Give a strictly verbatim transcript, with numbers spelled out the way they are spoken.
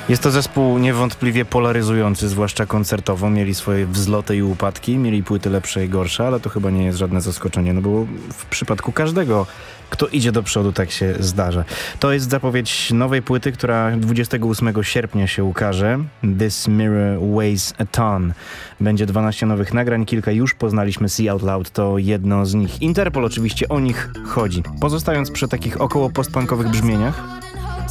Jest to zespół niewątpliwie polaryzujący, zwłaszcza koncertowo. Mieli swoje wzloty i upadki, mieli płyty lepsze i gorsze, ale to chyba nie jest żadne zaskoczenie, no bo w przypadku każdego, kto idzie do przodu, tak się zdarza. To jest zapowiedź nowej płyty, która dwudziestego ósmego sierpnia się ukaże. This Mirror Weighs a Ton. Będzie dwanaście nowych nagrań, kilka już poznaliśmy. See Out Loud to jedno z nich. Interpol oczywiście o nich chodzi. Pozostając przy takich około postpunkowych brzmieniach,